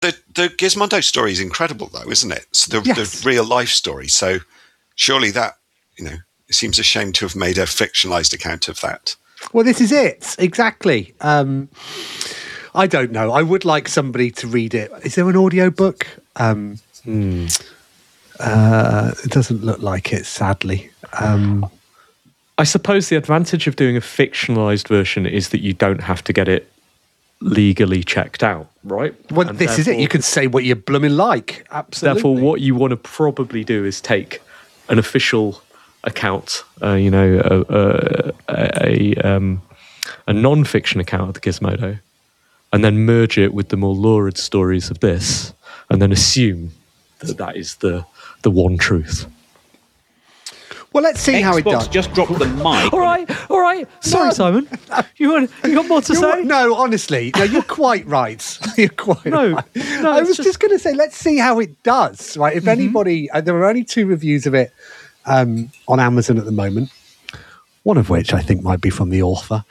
The Gizmondo story is incredible, though, isn't it? So the real life story. So surely that, it seems a shame to have made a fictionalized account of that. Well, this is it. Exactly. I don't know. I would like somebody to read it. Is there an audiobook? It doesn't look like it, sadly. I suppose the advantage of doing a fictionalized version is that you don't have to get it legally checked out, right? Well, and this is it. You can say what you blooming like. Absolutely. Therefore, what you want to probably do is take an official account, a non-fiction account of the Gizmodo, and then merge it with the more lurid stories of this, and then assume that is the one truth. Well, let's see how it does. Just dropped the mic. All right. Sorry, Simon. You got more to say? No, honestly, you're quite right. You're quite right. No, I was just going to say, let's see how it does. Right? If anybody, there are only 2 reviews of it on Amazon at the moment. One of which I think might be from the author.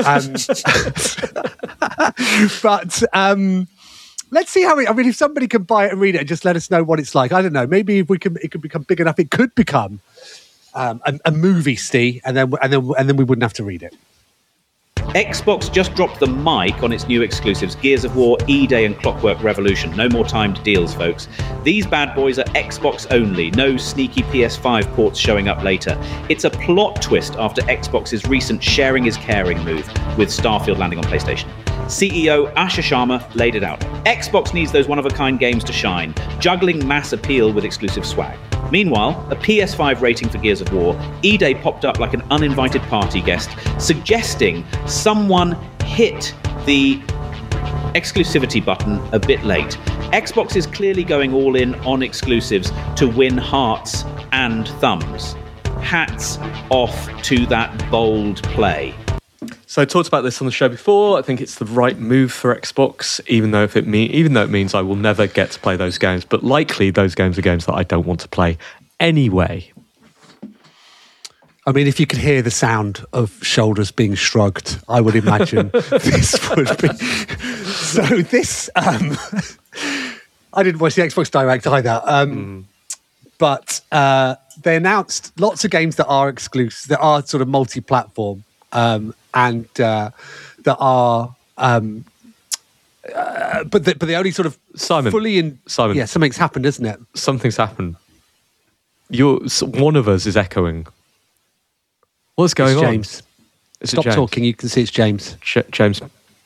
But let's see how if somebody can buy it and read it and just let us know what it's like. I don't know. Maybe if it could become big enough, it could become a movie, Steve, and then we wouldn't have to read it. Xbox just dropped the mic on its new exclusives, Gears of War, E-Day and Clockwork Revolution. No more timed deals, folks. These bad boys are Xbox only. No sneaky PS5 ports showing up later. It's a plot twist after Xbox's recent sharing is caring move with Starfield landing on PlayStation. CEO Asher Sharma laid it out. Xbox needs those one-of-a-kind games to shine, juggling mass appeal with exclusive swag. Meanwhile, a PS5 rating for Gears of War, E-Day popped up like an uninvited party guest, suggesting someone hit the exclusivity button a bit late. Xbox is clearly going all in on exclusives to win hearts and thumbs. Hats off to that bold play. So I talked about this on the show before. I think it's the right move for Xbox, even though it means I will never get to play those games. But likely those games are games that I don't want to play anyway. I mean, if you could hear the sound of shoulders being shrugged, I would imagine this would be. So this, I didn't watch the Xbox Direct either, but they announced lots of games that are exclusive, that are sort of multi-platform. And that are, but they only sort of fully in. Simon, yeah, something's happened, isn't it? Something's happened. One of us is echoing. What's going on? James. Stop talking. You can see it's James. James.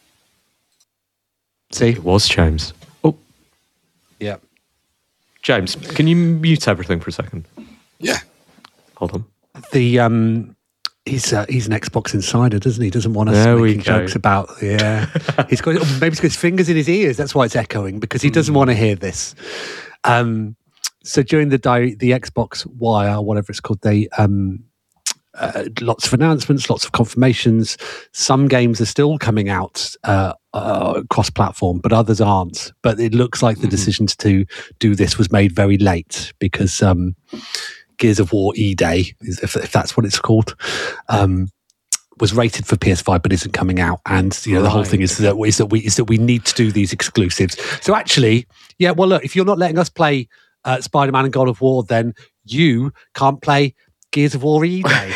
See, it was James. Oh, yeah. James, can you mute everything for a second? Yeah. Hold on. He's an Xbox insider, doesn't he? Doesn't want us making jokes about. Yeah, maybe he's got his fingers in his ears. That's why it's echoing, because he doesn't want to hear this. So during the Xbox Wire, whatever it's called, they lots of announcements, lots of confirmations. Some games are still coming out cross-platform, but others aren't. But it looks like the decision to do this was made very late because. Gears of War E-Day, if that's what it's called, was rated for PS5 but isn't coming out, and the whole thing is that we need to do these exclusives. So actually, yeah, well, look, if you're not letting us play Spider-Man and God of War, then you can't play Gears of War E-Day.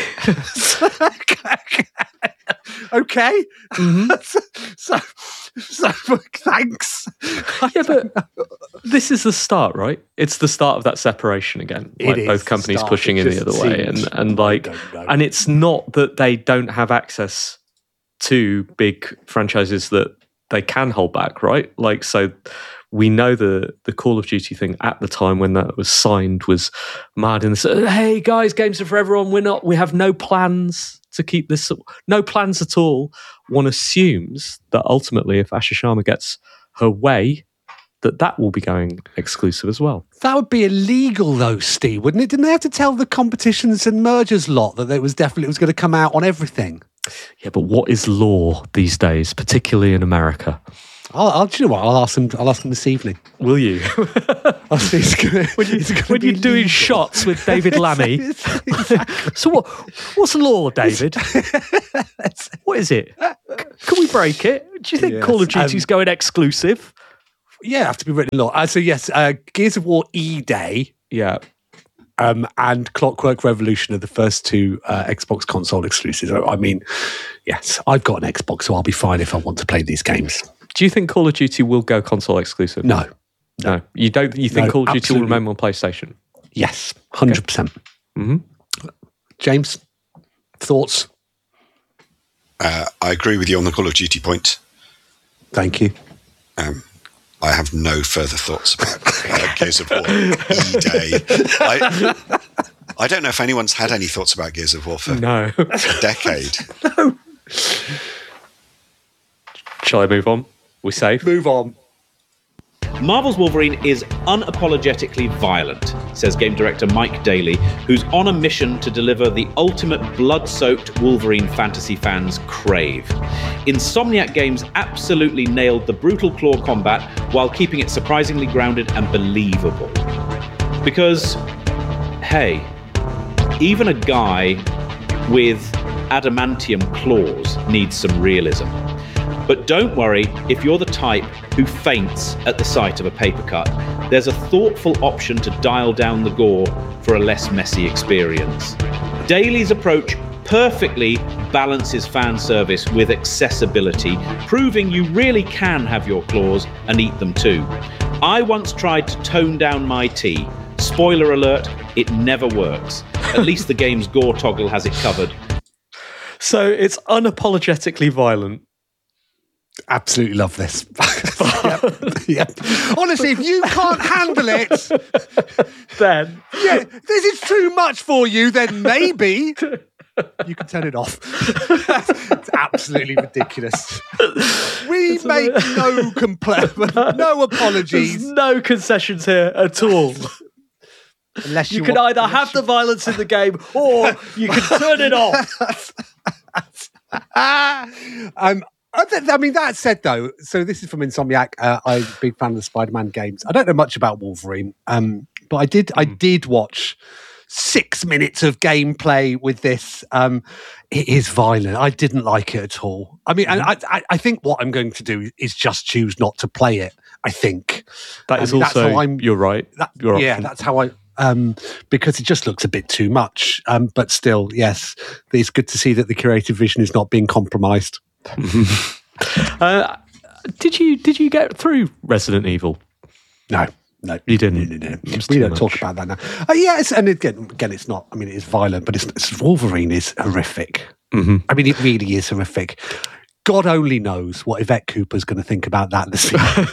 Okay. So thanks. Yeah, but this is the start, right? It's the start of that separation again. Like both companies pushing in the other way, and it's not that they don't have access to big franchises that they can hold back, right? Like, so we know the Call of Duty thing at the time when that was signed was mad in the hey guys, games are for everyone. We have no plans to keep this, no plans at all. One assumes that ultimately, if Asher Sharma gets her way, that will be going exclusive as well. That would be illegal, though, Steve, wouldn't it? Didn't they have to tell the competitions and mergers lot that it was going to come out on everything? Yeah, but what is law these days, particularly in America? Do you know what? I'll ask him this evening. Will you? When you're doing shots with David Lammy. Exactly. So what's law, David? What is it? Can we break it? Do you think Call of Duty's going exclusive? have to be written in law. So yes, Gears of War E-Day. Yeah. And Clockwork Revolution are the first two Xbox console exclusives. I mean, yes, I've got an Xbox, so I'll be fine if I want to play these games. Do you think Call of Duty will go console exclusive? No. You don't. You think Call of Duty will remain on PlayStation? Yes, 100%. Okay. Mm-hmm. James, thoughts? I agree with you on the Call of Duty point. Thank you. I have no further thoughts about Gears of War E-Day. I don't know if anyone's had any thoughts about Gears of War for a decade. No. Shall I move on? We're safe? Move on. Marvel's Wolverine is unapologetically violent, says game director Mike Daly, who's on a mission to deliver the ultimate blood-soaked Wolverine fantasy fans crave. Insomniac Games absolutely nailed the brutal claw combat while keeping it surprisingly grounded and believable. Because, hey, even a guy with adamantium claws needs some realism. But don't worry if you're the type who faints at the sight of a paper cut. There's a thoughtful option to dial down the gore for a less messy experience. Daly's approach perfectly balances fan service with accessibility, proving you really can have your claws and eat them too. I once tried to tone down my tea. Spoiler alert, it never works. At least the game's gore toggle has it covered. So it's unapologetically violent. Absolutely love this. Yep. Honestly, if you can't handle it, then this is too much for you, then maybe you can turn it off. It's absolutely ridiculous. We make no apologies. There's no concessions here at all. Unless you can either have the violence in the game or you can turn it off. I mean, that said, though, so this is from Insomniac. I'm a big fan of the Spider-Man games. I don't know much about Wolverine, but I did watch 6 minutes of gameplay with this. It is violent. I didn't like it at all. I mean, and I think what I'm going to do is just choose not to play it, I think. That is also, you're right. That's how I... because it just looks a bit too much. But still, yes, it's good to see that the creative vision is not being compromised. Did you get through Resident Evil? No, you didn't. We don't talk about that now. Yes, and again, it's not. I mean, it is violent, but it's Wolverine is horrific. Mm-hmm. I mean, it really is horrific. God only knows what Yvette Cooper's going to think about that this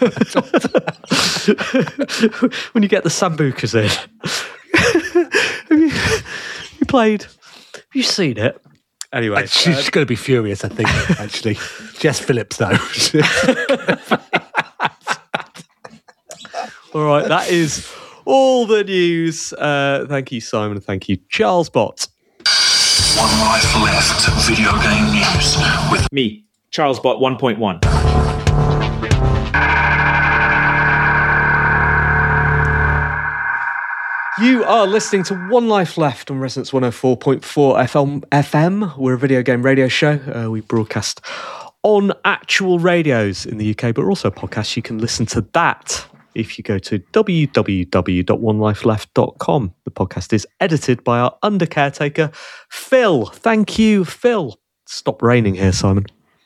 season. When you get the Sambucas in. Have you seen it? Anyway, she's going to be furious, I think, actually. Jess Phillips, though. All right, that is all the news. Thank you, Simon. Thank you, Charles Bott. One Life Left video game news with me, Charles Bott 1.1. You are listening to One Life Left on Resonance 104.4 FM. We're a video game radio show. We broadcast on actual radios in the UK, but also podcasts. You can listen to that if you go to www.onelifeleft.com. The podcast is edited by our under caretaker, Phil. Thank you, Phil. Stop raining here, Simon.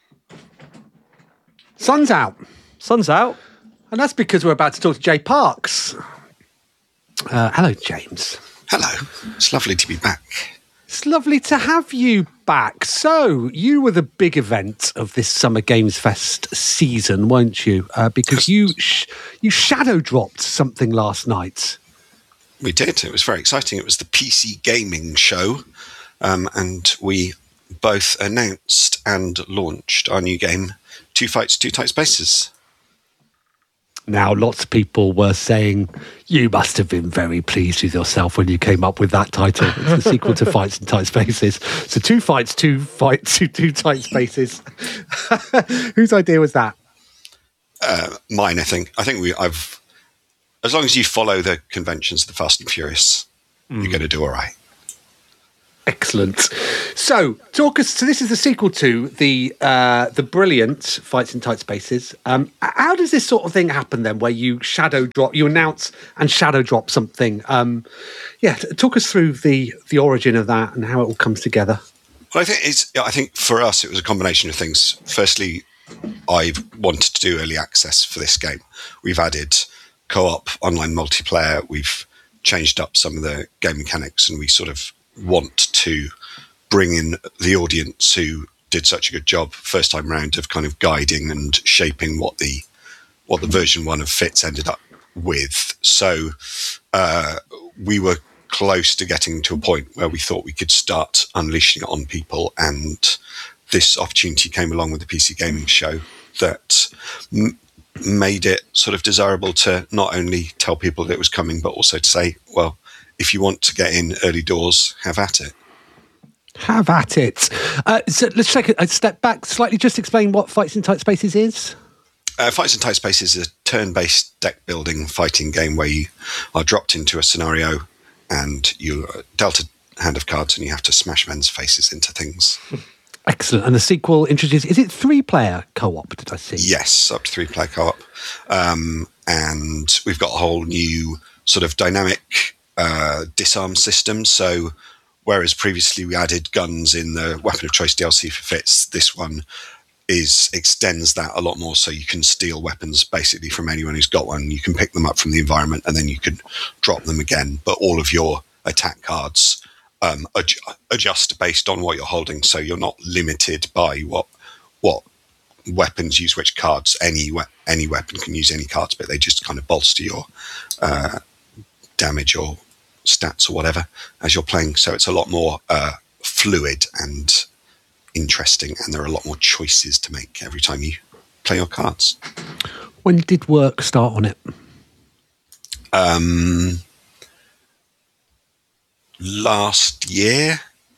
Sun's out. Sun's out. And that's because we're about to talk to Jay Parks. Hello, James. Hello. It's lovely to be back. It's lovely to have you back. So, you were the big event of this Summer Games Fest season, weren't you? Because you shadow dropped something last night. We did. It was very exciting. It was the PC Gaming Show, and we both announced and launched our new game, Two Fights, Two Tight Spaces. Now, lots of people were saying, you must have been very pleased with yourself when you came up with that title. It's the sequel to Fights in Tight Spaces. So Two Fights, Two Tight Spaces. Whose idea was that? Mine, I think. I think I've, as long as you follow the conventions of the Fast and Furious, you're going to do all right. Excellent. So, talk us. So, this is the sequel to the brilliant Fights in Tight Spaces. How does this sort of thing happen then, where you announce and shadow drop something? Talk us through the origin of that and how it all comes together. Well, I think for us it was a combination of things. Firstly, I've wanted to do early access for this game. We've added co-op online multiplayer. We've changed up some of the game mechanics, and we sort of want to bring in the audience who did such a good job first time round of kind of guiding and shaping what the version 1 of Fitz ended up with. So we were close to getting to a point where we thought we could start unleashing it on people, and this opportunity came along with the PC Gaming Show that made it sort of desirable to not only tell people that it was coming, but also to say, well, if you want to get in early doors, have at it. Have at it. So let's take a step back slightly. Just explain what Fights in Tight Spaces is. Fights in Tight Spaces is a turn-based deck-building fighting game where you are dropped into a scenario and you're dealt a hand of cards and you have to smash men's faces into things. Excellent. And the sequel introduces, is it 3-player co-op, did I see? Yes, up to 3-player co-op. And we've got a whole new sort of dynamic disarm system. So whereas previously we added guns in the Weapon of Choice DLC for Fitz, this one extends that a lot more, so you can steal weapons basically from anyone who's got one. You can pick them up from the environment and then you can drop them again. But all of your attack cards adjust based on what you're holding, so you're not limited by what weapons use which cards. Any weapon can use any cards, but they just kind of bolster your damage or stats or whatever as you're playing. So it's a lot more fluid and interesting, and there are a lot more choices to make every time you play your cards. When did work start on it? Last year,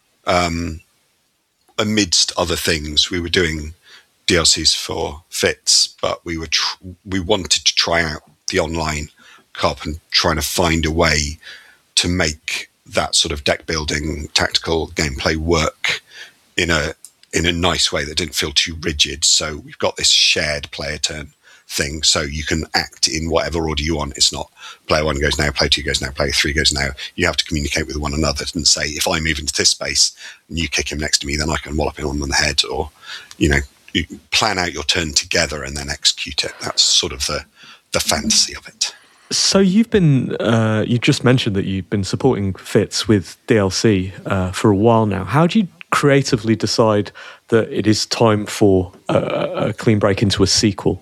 amidst other things. We were doing DLCs for Fitz, but we wanted to try out the online co-op and trying to find a way to make that sort of deck building tactical gameplay work in a nice way that didn't feel too rigid. So we've got this shared player turn thing, so you can act in whatever order you want. It's not player 1 goes now, player 2 goes now, player 3 goes now. You have to communicate with one another and say, if I move into this space and you kick him next to me, then I can wallop him on the head, or you plan out your turn together and then execute it. That's sort of the fantasy of it. So you've been, you just mentioned that you've been supporting Fitz with DLC for a while now. How do you creatively decide that it is time for a clean break into a sequel?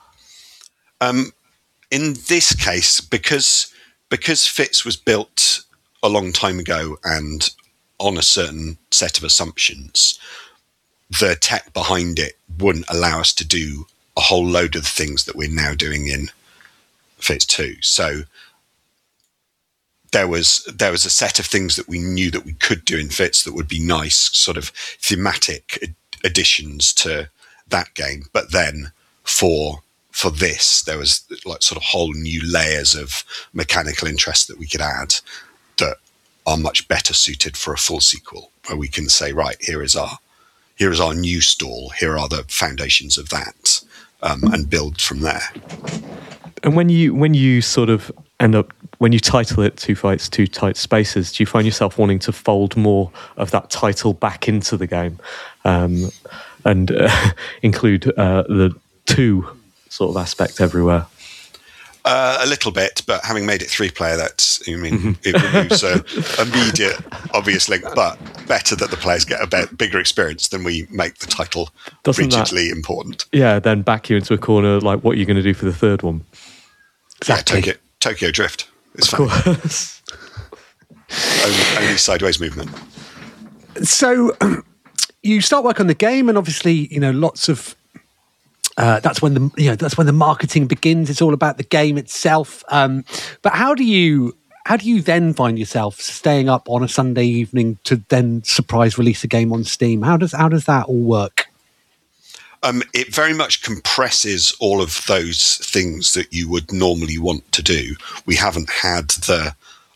In this case, because Fitz was built a long time ago and on a certain set of assumptions, the tech behind it wouldn't allow us to do a whole load of the things that we're now doing in Fitz 2. So there was a set of things that we knew that we could do in Fitz that would be nice, sort of thematic additions to that game. But then for this, there was like sort of whole new layers of mechanical interest that we could add that are much better suited for a full sequel, where we can say, right, here is our new stall, here are the foundations of that, and build from there. And when you sort of end up, when you title it Two Fights, Two Tight Spaces, do you find yourself wanting to fold more of that title back into the game, and include the two sort of aspect everywhere? A little bit, but having made it 3-player, it removes an immediate obvious link, but better that the players get a bigger experience than we make the title rigidly important. Yeah, then back you into a corner, like what are you going to do for the third one? Exactly. Yeah, Tokyo Drift. It's of fun. Course. only sideways movement. So you start work on the game, and obviously, lots of that's when the marketing begins. It's all about the game itself. But how do you then find yourself staying up on a Sunday evening to then surprise release a game on Steam? How does that all work? It very much compresses all of those things that you would normally want to do. We haven't had the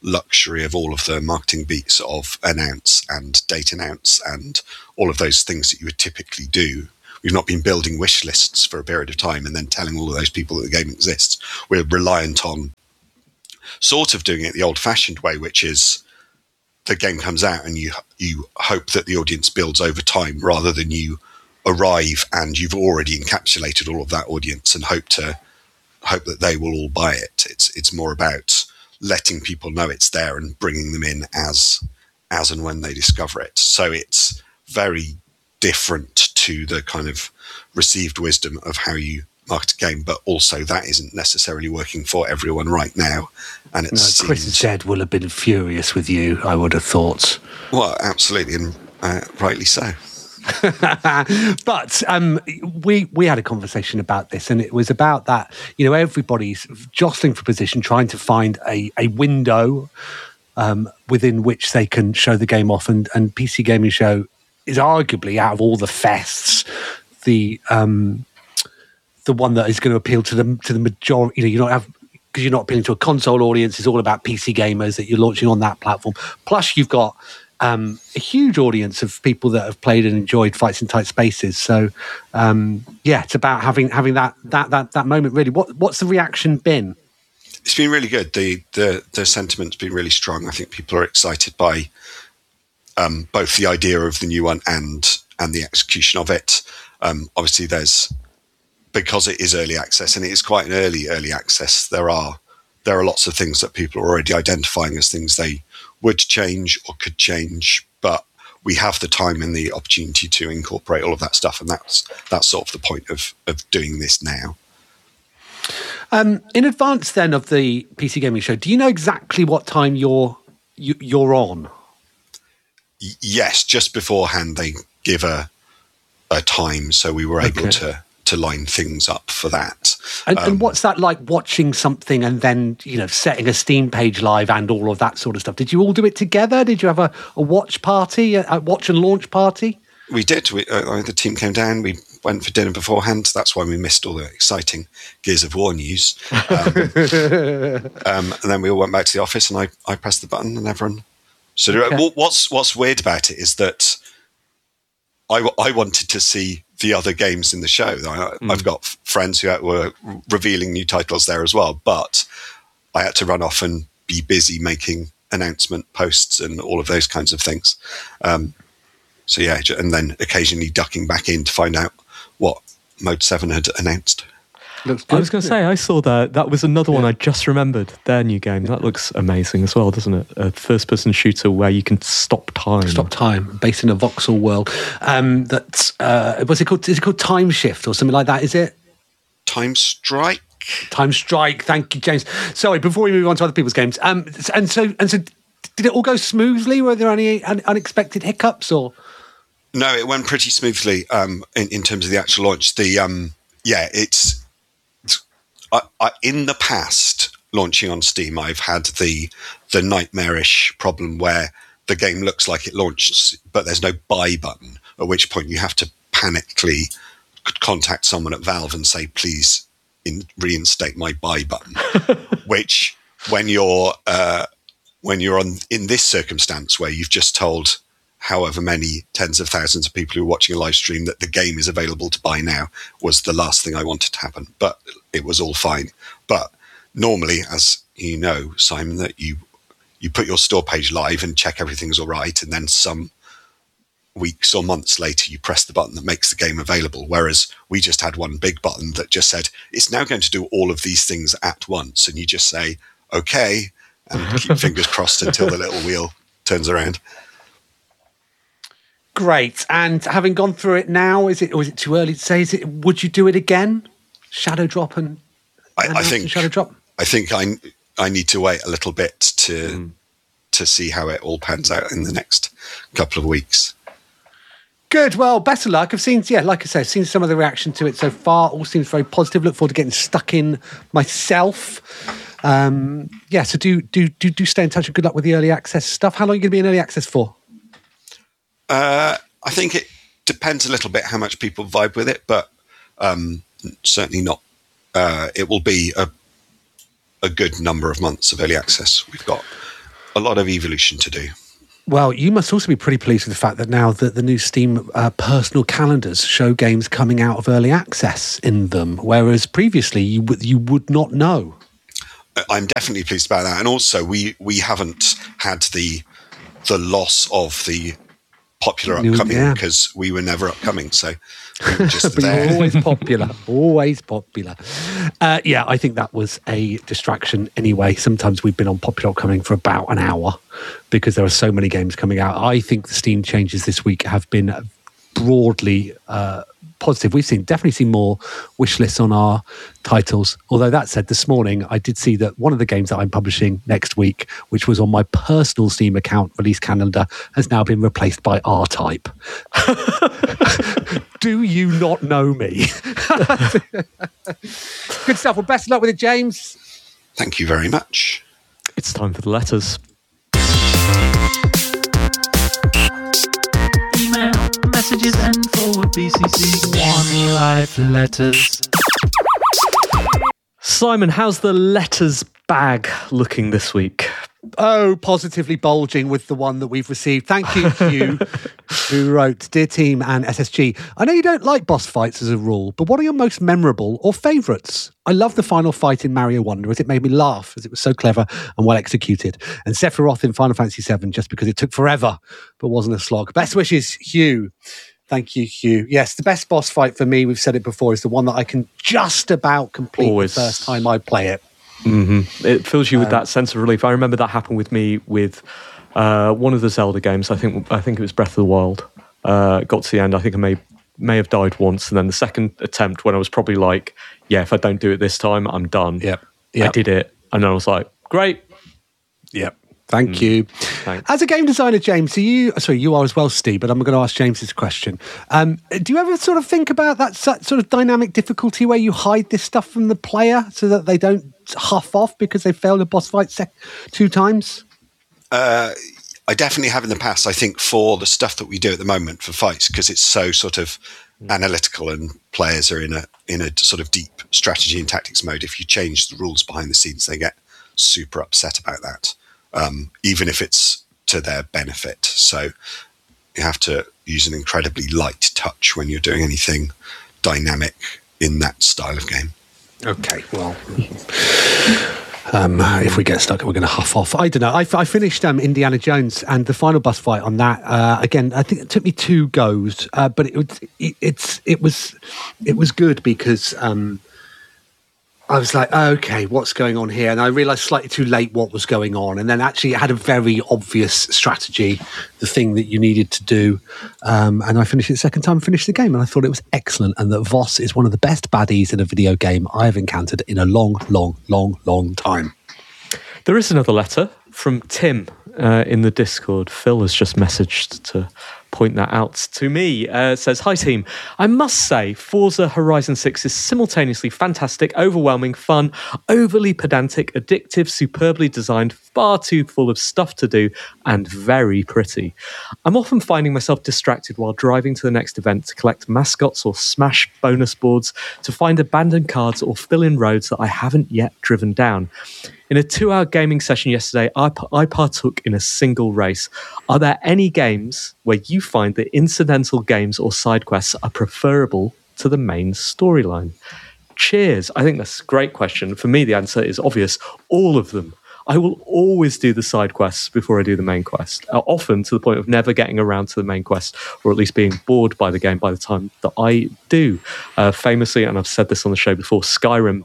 luxury of all of the marketing beats of announce and date announce and all of those things that you would typically do. We've not been building wish lists for a period of time and then telling all of those people that the game exists. We're reliant on sort of doing it the old-fashioned way, which is the game comes out and you hope that the audience builds over time rather than you arrive and you've already encapsulated all of that audience and hope that they will all buy it. It's more about letting people know it's there and bringing them in as and when they discover it. So it's very different to the kind of received wisdom of how you market a game, but also that isn't necessarily working for everyone right now. And it's Chris Zed will have been furious with you, I would have thought. Well, absolutely, and rightly so. But we had a conversation about this, and it was about that, everybody's jostling for position, trying to find a window within which they can show the game off, and PC Gaming Show is arguably, out of all the fests, the one that is going to appeal to the majority. Because you're not appealing to a console audience. It's all about PC gamers that you're launching on that platform. Plus, you've got a huge audience of people that have played and enjoyed Fights in Tight Spaces. So, it's about having that moment. Really, what's the reaction been? It's been really good. The sentiment's been really strong. I think people are excited by both the idea of the new one and the execution of it. Obviously, because it is early access, and it is quite an early access, there are lots of things that people are already identifying as things they would change or could change, but we have the time and the opportunity to incorporate all of that stuff, and that's sort of the point of doing this now. In advance then of the PC Gaming Show, do you know exactly what time you're on? Yes, just beforehand they give a time, so we were able to line things up for that. And what's that like, watching something and then setting a Steam page live and all of that sort of stuff? Did you all do it together? Did you have a watch party, a watch and launch party? We did. The team came down. We went for dinner beforehand. That's why we missed all the exciting Gears of War news. And then we all went back to the office, and I pressed the button, and everyone. So what's weird about it is that I wanted to see the other games in the show. I've got friends who were revealing new titles there as well, but I had to run off and be busy making announcement posts and all of those kinds of things. And then occasionally ducking back in to find out what Mode 7 had announced. I was going to say, I saw that. That was another one I just remembered. Their new game. That looks amazing as well, doesn't it? A first-person shooter where you can stop time. Stop time, based in a voxel world. What's it called? Is it called Time Shift or something like that? Is it? Time Strike. Time Strike. Thank you, James. Sorry, before we move on to other people's games. And so, did it all go smoothly? Were there any unexpected hiccups or? No, it went pretty smoothly. In terms of the actual launch, it's. In the past, launching on Steam, I've had the nightmarish problem where the game looks like it launched, but there's no buy button, at which point you have to panically contact someone at Valve and say, please reinstate my buy button. Which, when you're in this circumstance where you've just told however many tens of thousands of people who are watching a live stream that the game is available to buy now, was the last thing I wanted to happen. But it was all fine. But normally, as you know, Simon, that you put your store page live and check everything's all right, and then some weeks or months later you press the button that makes the game available, whereas we just had one big button that just said, it's now going to do all of these things at once, and you just say, okay, and keep fingers crossed until the little wheel turns around. Great. And having gone through it now, is it too early to say? Would you do it again? Shadow Drop and I think Shadow Drop. I think I need to wait a little bit to see how it all pans out in the next couple of weeks. Good. Well, better luck. I've seen some of the reaction to it so far. All seems very positive. Look forward to getting stuck in myself. So do stay in touch and good luck with the early access stuff. How long are you going to be in early access for? I think it depends a little bit how much people vibe with it, but certainly not. It will be a good number of months of early access. We've got a lot of evolution to do. Well, you must also be pretty pleased with the fact that now that the new Steam personal calendars show games coming out of early access in them, whereas previously you would not know. I'm definitely pleased about that, and also we haven't had the loss of the popular upcoming because we were never upcoming, so we were just but there. You're always popular, always popular. I think that was a distraction anyway. Sometimes we've been on popular upcoming for about an hour because there are so many games coming out. I think the Steam changes this week have been broadly positive. We've definitely seen more wish lists on our titles. Although that said, this morning I did see that one of the games that I'm publishing next week, which was on my personal Steam account release calendar, has now been replaced by R-Type. Do you not know me? Good stuff. Well, best of luck with it, James. Thank you very much. It's time for the letters. Email, messages, and forward BCC. One Life letters. Simon, how's the letters bag looking this week? Oh, positively bulging with the one that we've received. Thank you, Hugh, who wrote, Dear Team and SSG, I know you don't like boss fights as a rule, but what are your most memorable or favourites? I love the final fight in Mario Wonder as it made me laugh, as it was so clever and well executed. And Sephiroth in Final Fantasy VII, just because it took forever, but wasn't a slog. Best wishes, Hugh. Thank you, Hugh. Yes, the best boss fight for me, we've said it before, is the one that I can just about complete the first time I play it. Mm-hmm. It fills you with that sense of relief. I remember that happened with me with one of the Zelda games. I think it was Breath of the Wild. Got to the end. I think I may have died once, and then the second attempt, when I was probably like, "Yeah, if I don't do it this time, I'm done." Yep. I did it, and then I was like, "Great." Yep. Thank you. Thanks. As a game designer, James, you are as well, Steve, but I'm going to ask James this question. Do you ever sort of think about that sort of dynamic difficulty where you hide this stuff from the player so that they don't huff off because they failed a boss fight 2 times? I definitely have in the past. I think for the stuff that we do at the moment for fights, because it's so sort of analytical and players are in a sort of deep strategy and tactics mode, if you change the rules behind the scenes, they get super upset about that. Even if it's to their benefit. So you have to use an incredibly light touch when you're doing anything dynamic in that style of game. Okay, well, if we get stuck, we're going to huff off. I don't know. I finished Indiana Jones, and the final boss fight on that, again, I think it took me 2 goes, but it was good because I was like, okay, what's going on here? And I realised slightly too late what was going on. And then actually it had a very obvious strategy, the thing that you needed to do. And I finished it the second time, finished the game, and I thought it was excellent. And that Voss is one of the best baddies in a video game I have encountered in a long, long, long, long time. There is another letter from Tim in the Discord. Phil has just messaged to point that out to me. Says, hi team, I must say Forza Horizon 6 is simultaneously fantastic, overwhelming, fun, overly pedantic, addictive, superbly designed, far too full of stuff to do, and very pretty. I'm often finding myself distracted while driving to the next event to collect mascots or smash bonus boards, to find abandoned cards or fill in roads that I haven't yet driven down. In a 2-hour gaming session yesterday, I partook in a single race. Are there any games where you find that incidental games or side quests are preferable to the main storyline? Cheers. I think that's a great question. For me, the answer is obvious. All of them. I will always do the side quests before I do the main quest, often to the point of never getting around to the main quest, or at least being bored by the game by the time that I do. Famously, and I've said this on the show before, Skyrim,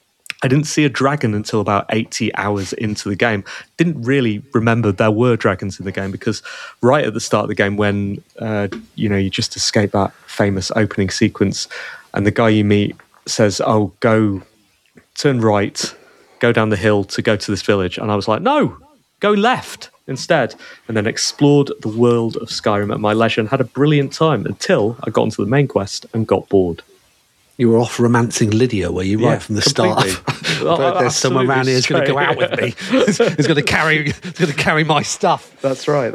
I didn't see a dragon until about 80 hours into the game. Didn't really remember there were dragons in the game because right at the start of the game when you just escape that famous opening sequence and the guy you meet says, oh, go turn right, go down the hill to go to this village. And I was like, no, go left instead. And then explored the world of Skyrim at my leisure and had a brilliant time until I got into the main quest and got bored. You were off romancing Lydia, were you, right from the start? But there's someone around here who's going to go out with me. Who's going to carry my stuff. That's right.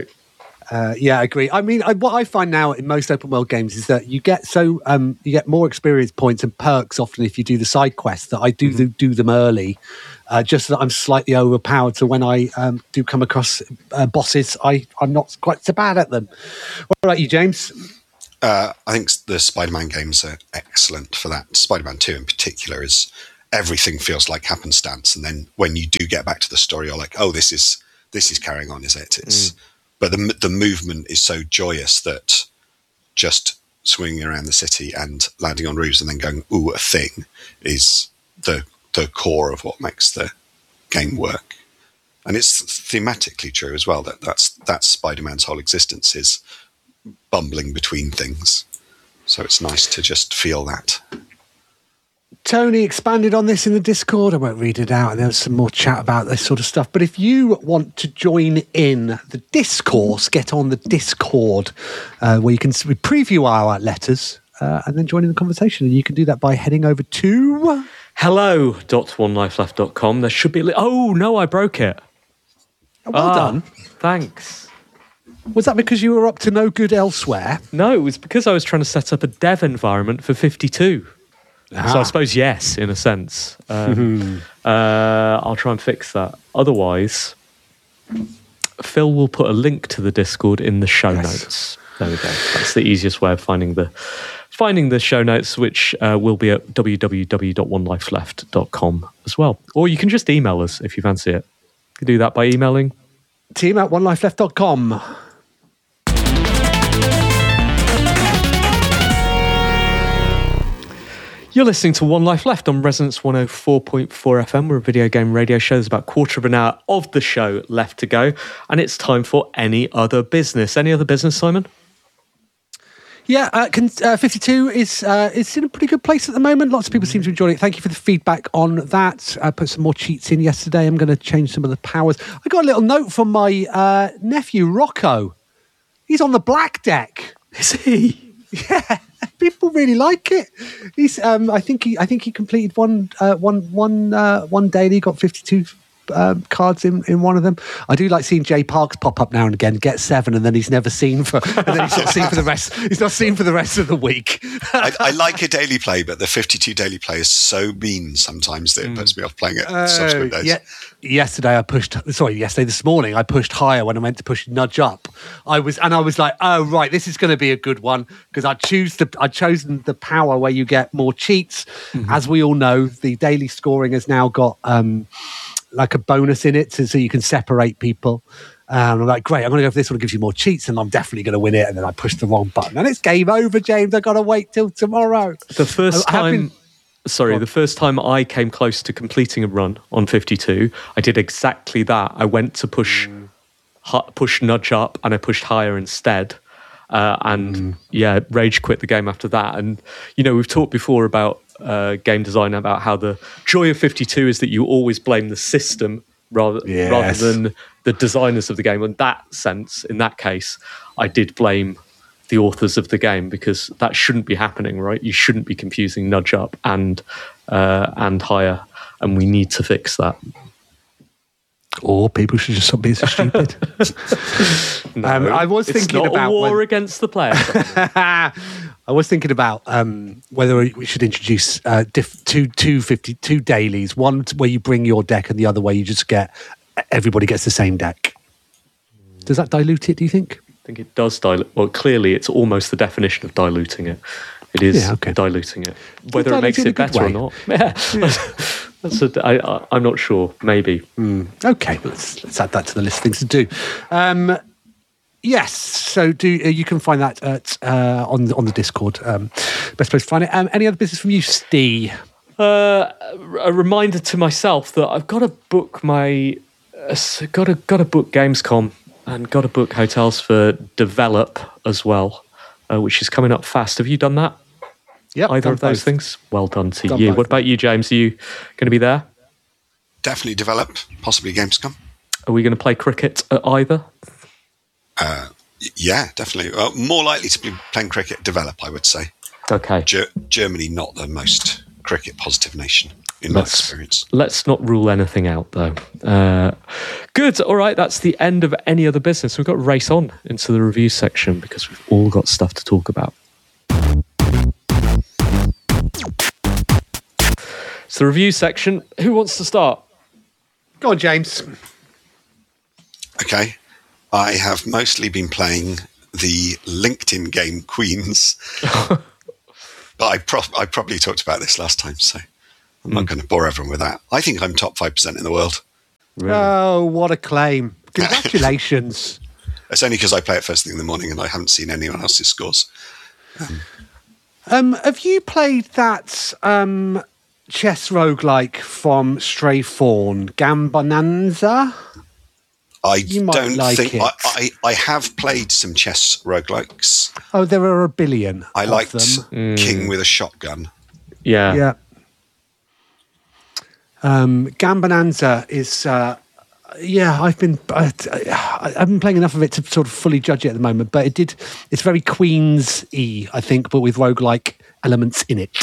Yeah, I agree. I mean, what I find now in most open world games is that you get more experience points and perks often if you do the side quests. That I do them early, just that I'm slightly overpowered. So when I do come across bosses, I'm not quite so bad at them. What about you, James? I think the Spider-Man games are excellent for that. Spider-Man 2 in particular is everything feels like happenstance, and then when you do get back to the story, you're like, oh, this is carrying on, is it? But the movement is so joyous that just swinging around the city and landing on roofs and then going, ooh, a thing, is the core of what makes the game work. And it's thematically true as well, that's Spider-Man's whole existence is bumbling between things. So it's nice to just feel that. Tony expanded on this in the Discord. I won't read it out. And there was some more chat about this sort of stuff. But if you want to join in the discourse, get on the Discord, where you can preview our letters and then join in the conversation. And you can do that by heading over to hello.onelifeleft.com. There should be oh no, I broke it. Well done. Thanks. Was that because you were up to no good elsewhere? No, it was because I was trying to set up a dev environment for 52. So I suppose yes, in a sense. I'll try and fix that. Otherwise, Phil will put a link to the Discord in the show notes. There we go. That's the easiest way of finding the show notes, which will be at www.onelifeleft.com as well. Or you can just email us if you fancy it. You can do that by emailing team@onelifeleft.com. You're listening to One Life Left on Resonance 104.4 FM. We're a video game radio show. There's about a quarter of an hour of the show left to go. And it's time for Any Other Business. Any other business, Simon? Yeah, 52 is in a pretty good place at the moment. Lots of people seem to enjoy it. Thank you for the feedback on that. I put some more cheats in yesterday. I'm going to change some of the powers. I got a little note from my nephew, Rocco. He's on the black deck. Is he? Yeah, people really like it. He's I think he completed one daily, got 52 cards in one of them. I do like seeing Jay Parks pop up now and again, get 7, and then he's never seen for the rest. He's not seen for the rest of the week. I like a daily play, but the 52 daily play is so mean sometimes that it puts me off playing it subsequent days. Yeah. This morning I pushed higher when I meant to push nudge up. I was like, oh right, this is going to be a good one because I'd chosen the power where you get more cheats. As we all know, the daily scoring has now got like a bonus in it, so you can separate people. I'm like, great, I'm going to go for this one. It gives you more cheats, and I'm definitely going to win it. And then I pushed the wrong button, and it's game over, James. I've got to wait till tomorrow. The first time I came close to completing a run on 52, I did exactly that. I went to push nudge up, and I pushed higher instead. Rage quit the game after that. And, we've talked before about game design, about how the joy of 52 is that you always blame the system rather than the designers of the game. In that sense, in that case, I did blame the authors of the game because that shouldn't be happening, right? You shouldn't be confusing nudge up and higher, and we need to fix that. Or people should just stop being so stupid. No, I was thinking about a war against the player. I was thinking about whether we should introduce two dailies. One where you bring your deck, and the other where you just everybody gets the same deck. Does that dilute it? Do you think? I think it does dilute. Well, clearly, it's almost the definition of diluting it. It is diluting it. Whether it makes it better or not. Yeah. I'm not sure. Maybe. Okay, let's add that to the list of things to do. Yes, so you can find that on the Discord. Best place to find it. Any other business from you, Steve? A reminder to myself that I've got to book got to book Gamescom and got to book hotels for Develop as well, which is coming up fast. Have you done that? Yeah, either of those things. Well done to you. What about you, James? Are you going to be there? Definitely Develop, possibly Gamescom. Are we going to play cricket at either? Yeah, definitely. More likely to be playing cricket at Develop, I would say. Okay. Germany, not the most cricket positive nation in my experience. Let's not rule anything out, though. Good. All right, that's the end of Any Other Business. We've got to race on into the review section because we've all got stuff to talk about. It's the review section. Who wants to start? Go on, James. Okay. I have mostly been playing the LinkedIn game Queens. But I probably talked about this last time, so I'm not going to bore everyone with that. I think I'm top 5% in the world. Really? Oh, what a claim. Congratulations. It's only because I play it first thing in the morning and I haven't seen anyone else's scores. Have you played that chess roguelike from Stray Fawn, Gambonanza? I have played some chess roguelikes. Oh, there are a billion. I liked them. King with a Shotgun. Yeah. Gambonanza is... I've been playing enough of it to sort of fully judge it at the moment, but it's very Queens-y, I think, but with roguelike elements in it.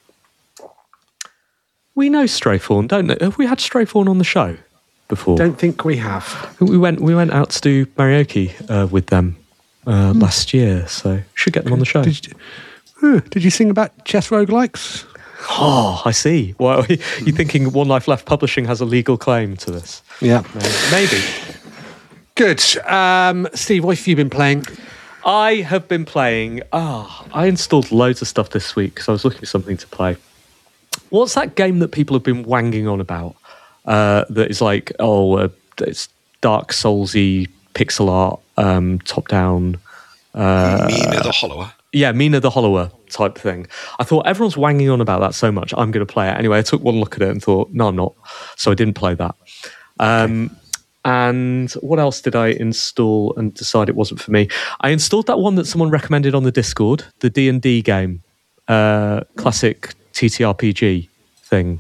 We know Stray Fawn, don't we? Have we had Stray Fawn on the show before? Don't think we have. We went out to do karaoke with them last year, so should get them on the show. Did you sing about chess roguelikes? Oh, I see. Well, you're thinking One Life Left Publishing has a legal claim to this? Yeah. Maybe. Good. Steve, what have you been playing? I have been playing... I installed loads of stuff this week because I was looking for something to play. What's that game that people have been wanging on about? That is like, it's Dark Souls-y, pixel art, top-down... Mina the Hollower? Yeah, Mina the Hollower type thing. I thought everyone's wanging on about that so much, I'm going to play it. Anyway, I took one look at it and thought, no, I'm not. So I didn't play that. Okay. And what else did I install and decide it wasn't for me? I installed that one that someone recommended on the Discord, the D&D game, classic TTRPG thing.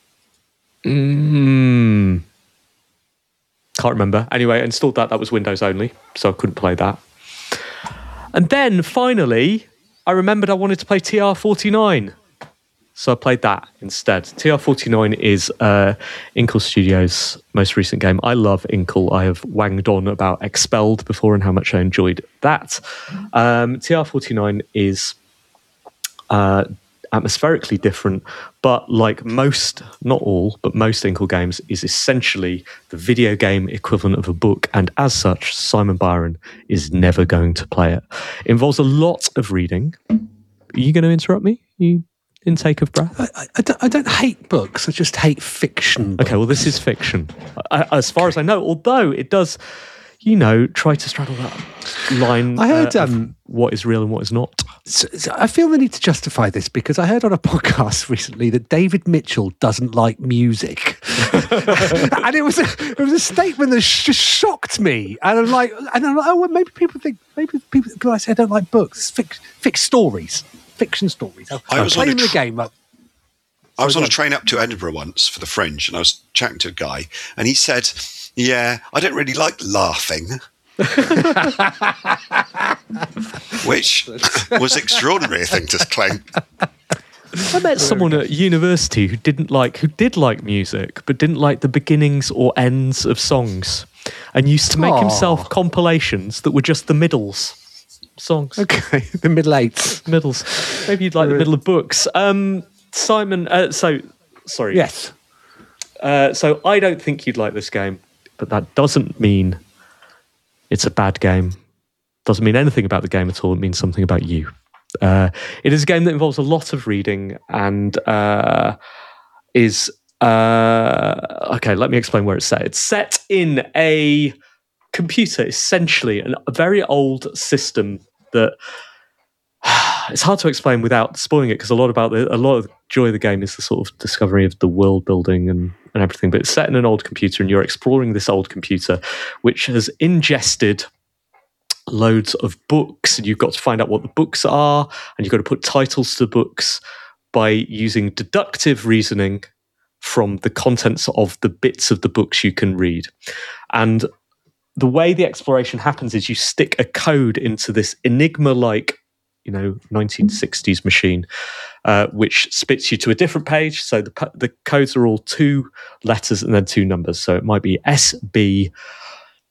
Can't remember. Anyway, I installed that. That was Windows only, so I couldn't play that. And then, finally, I remembered I wanted to play TR49. So I played that instead. TR49 is Inkle Studios' most recent game. I love Inkle. I have wanged on about Expelled before and how much I enjoyed that. TR49 is atmospherically different, but like most, not all, but most Inkle games, is essentially the video game equivalent of a book, and as such, Simon Byron is never going to play it. It involves a lot of reading. Are you going to interrupt me? You intake of breath? I don't hate books, I just hate fiction books. Okay, well, this is fiction. As far as I know, although it does... try to straddle that line. I heard what is real and what is not. So I feel the need to justify this because I heard on a podcast recently that David Mitchell doesn't like music, and it was a statement that just shocked me. And I'm like, oh, well, maybe people I say I don't like books, fiction stories. I was on the game. I was on a train up to Edinburgh once for the Fringe, and I was chatting to a guy, and he said, yeah, I don't really like laughing. Which was extraordinary, I think, to claim. I met someone at university who did like music, but didn't like the beginnings or ends of songs, and used to make himself compilations that were just the middles songs. Okay, the middle eights. Middles. Maybe you'd like the middle of books. Simon, sorry. Yes. So I don't think you'd like this game, but that doesn't mean it's a bad game. Doesn't mean anything about the game at all. It means something about you. It is a game that involves a lot of reading and is... okay, let me explain where it's set. It's set in a computer, essentially, a very old system that... It's hard to explain without spoiling it, because a lot of the joy of the game is the sort of discovery of the world building and everything. But it's set in an old computer, and you're exploring this old computer, which has ingested loads of books, and you've got to find out what the books are, and you've got to put titles to books by using deductive reasoning from the contents of the bits of the books you can read. And the way the exploration happens is you stick a code into this Enigma-like 1960s machine, which spits you to a different page. So the codes are all 2 letters and then 2 numbers. So it might be SB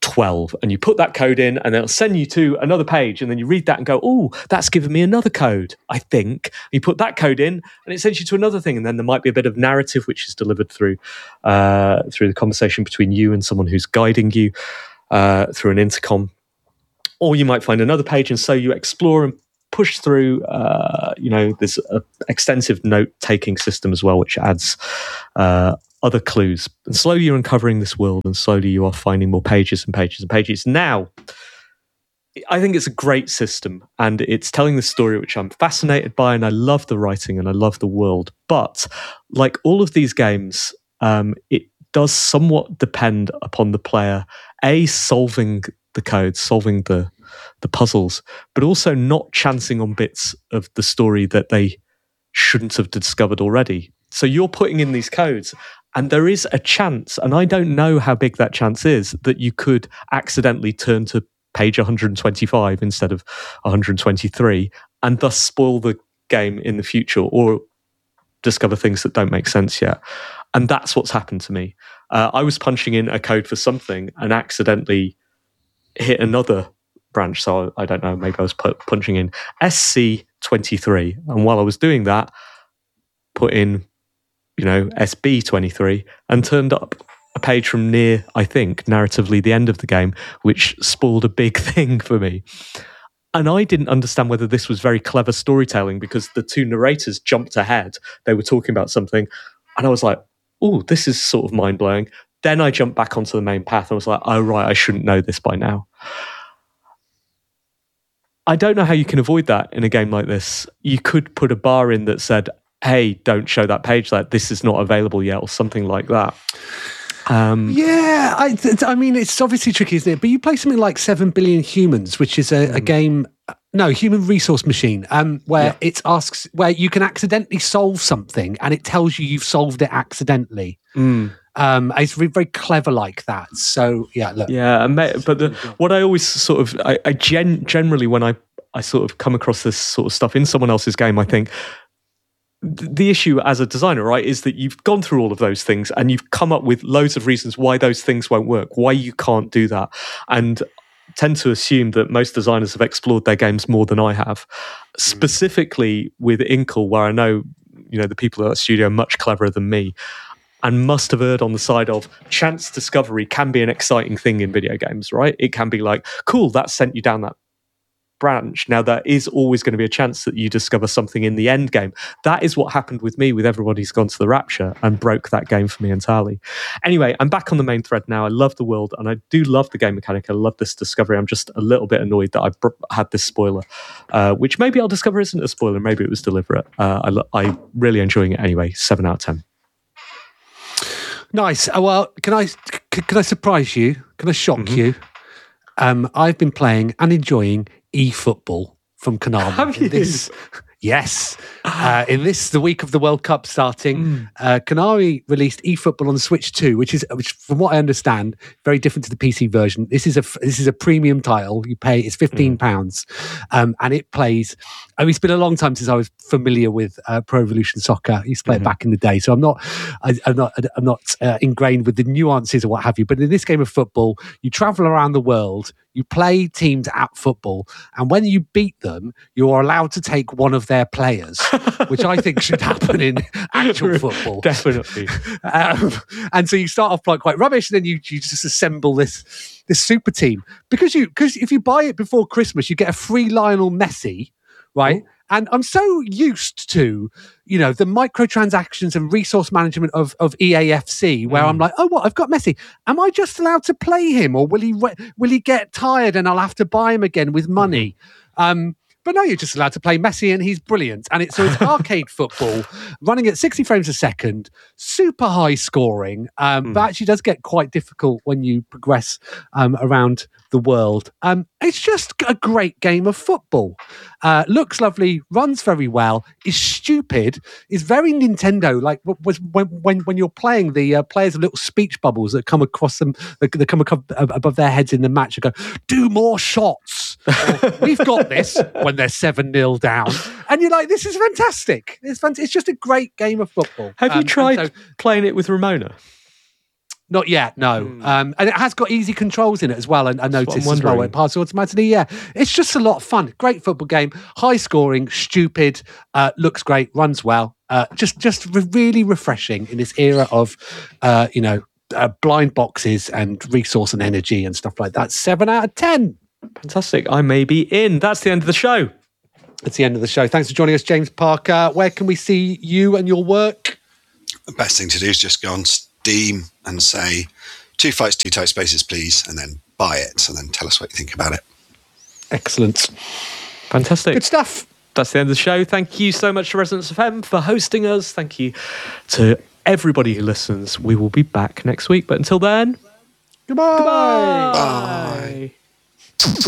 12, and you put that code in and it'll send you to another page, and then you read that and go, oh, that's given me another code, I think. You put that code in and it sends you to another thing, and then there might be a bit of narrative which is delivered through the conversation between you and someone who's guiding you through an intercom. Or you might find another page, and so you explore and push through. There's an extensive note-taking system as well, which adds other clues. And slowly you're uncovering this world, and slowly you are finding more pages and pages and pages. Now, I think it's a great system, and it's telling the story which I'm fascinated by, and I love the writing and I love the world. But like all of these games, it does somewhat depend upon the player, solving the code, solving the puzzles, but also not chancing on bits of the story that they shouldn't have discovered already. So you're putting in these codes, and there is a chance, and I don't know how big that chance is, that you could accidentally turn to page 125 instead of 123, and thus spoil the game in the future or discover things that don't make sense yet. And that's what's happened to me. I was punching in a code for something and accidentally hit another branch. So I don't know, maybe I was punching in SC23. And while I was doing that, put in, SB23 and turned up a page from near, I think, narratively the end of the game, which spoiled a big thing for me. And I didn't understand whether this was very clever storytelling because the two narrators jumped ahead. They were talking about something. And I was like, oh, this is sort of mind-blowing. Then I jumped back onto the main path and was like, oh, right, I shouldn't know this by now. I don't know how you can avoid that in a game like this. You could put a bar in that said, hey, don't show that page, like this is not available yet, or something like that. I mean, it's obviously tricky, isn't it? But you play something like 7 Billion Humans, which is a game, Human Resource Machine, where it asks, where you can accidentally solve something and it tells you you've solved it accidentally. It's very, very clever like that. So, yeah, look. Yeah, but what I always sort of, I generally, when I sort of come across this sort of stuff in someone else's game, I think, the issue as a designer, right, is that you've gone through all of those things and you've come up with loads of reasons why those things won't work, why you can't do that. And tend to assume that most designers have explored their games more than I have. Specifically with Inkle, where I know, the people at the studio are much cleverer than me and must have erred on the side of chance discovery can be an exciting thing in video games, right? It can be like, cool, that sent you down that branch. Now, there is always going to be a chance that you discover something in the end game. That is what happened with me with Everybody's Gone to the Rapture and broke that game for me entirely. Anyway, I'm back on the main thread now. I love the world and I do love the game mechanic. I love this discovery. I'm just a little bit annoyed that I've had this spoiler, which maybe I'll discover isn't a spoiler. Maybe it was deliberate. I'm really enjoying it anyway. 7 out of 10. Nice. Well, can I surprise you? Can I shock you? I've been playing and enjoying eFootball from Konami. Have you? Yes. In the week of the World Cup starting, Konami released eFootball on Switch 2, which from what I understand, very different to the PC version. This is a premium title. You pay, it's £15, and it plays. It's been a long time since I was familiar with Pro Evolution Soccer. I used to play it back in the day, so I'm not ingrained with the nuances or what have you. But in this game of football, you travel around the world. You play teams at football, and when you beat them, you are allowed to take one of their players, which I think should happen in actual football. Definitely. And so you start off like quite rubbish, and then you just assemble this super team. Because if you buy it before Christmas, you get a free Lionel Messi, right? Ooh. And I'm so used to, the microtransactions and resource management of EAFC, where I'm like, oh, what? I've got Messi. Am I just allowed to play him, or will he get tired and I'll have to buy him again with money? But no, you're just allowed to play Messi, and he's brilliant. And it's arcade football, running at 60 frames a second, super high scoring, but actually does get quite difficult when you progress around the world. It's just a great game of football. Looks lovely, runs very well, is stupid, is very Nintendo. Like when you're playing, the players have little speech bubbles that come across them, that come above their heads in the match and go, do more shots. Or, we've got this, when they're 7-0 down. And you're like, this is fantastic. It's just a great game of football. Have you tried playing it with Ramona? Not yet, no. And it has got easy controls in it as well, I noticed as well. It passes automatically, yeah. It's just a lot of fun. Great football game. High scoring, stupid, looks great, runs well. Just really refreshing in this era of, blind boxes and resource and energy and stuff like that. 7 out of 10. Fantastic. I may be in. That's the end of the show. That's the end of the show. Thanks for joining us, James Parker. Where can we see you and your work? The best thing to do is just go on Steam and say 2 fights, 2 tight spaces, please, and then buy it, and then tell us what you think about it. Excellent. Fantastic. Good stuff. That's the end of the show. Thank you so much to Resonance FM for hosting us. Thank you to everybody who listens. We will be back next week, but until then, goodbye. Goodbye. Bye.